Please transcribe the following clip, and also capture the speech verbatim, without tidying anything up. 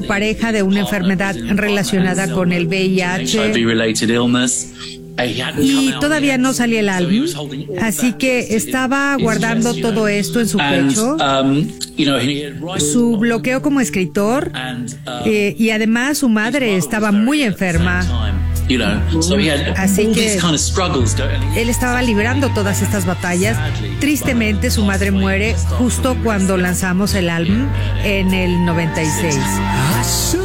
pareja de una enfermedad relacionada con el V I H. Y todavía no salía el álbum, así que estaba guardando todo esto en su pecho, su bloqueo como escritor, eh, y además su madre estaba muy enferma. Así que él estaba librando todas estas batallas. Tristemente, su madre muere justo cuando lanzamos el álbum en el noventa y seis.